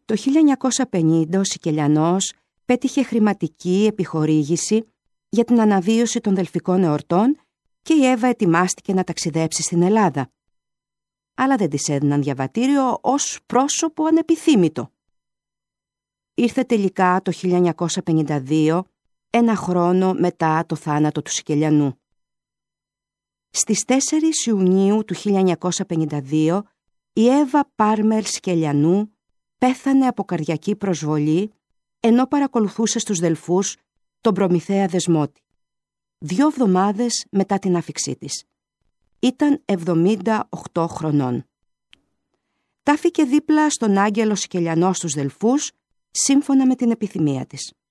Το 1950 ο Σικελιανός πέτυχε χρηματική επιχορήγηση για την αναβίωση των δελφικών εορτών και η Εύα ετοιμάστηκε να ταξιδέψει στην Ελλάδα. Αλλά δεν της έδιναν διαβατήριο ως πρόσωπο ανεπιθύμητο. Ήρθε τελικά το 1952, ένα χρόνο μετά το θάνατο του Σικελιανού. Στις 4 Ιουνίου του 1952, η Εύα Πάρμελ Σικελιανού πέθανε από καρδιακή προσβολή ενώ παρακολουθούσε στους Δελφούς τον Προμηθέα Δεσμότη, 2 εβδομάδες μετά την άφιξή της. Ήταν 78 χρονών. Τάφηκε δίπλα στον Άγγελο Σικελιανό στους Δελφούς, σύμφωνα με την επιθυμία της.